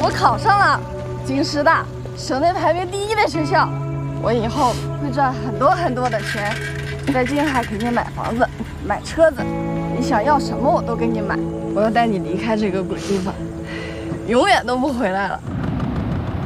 我考上了京师大，省内排名第1的学校。我以后会赚很多很多的钱，在京海肯定买房子、买车子，你想要什么我都给你买。我要带你离开这个鬼地方，永远都不回来了。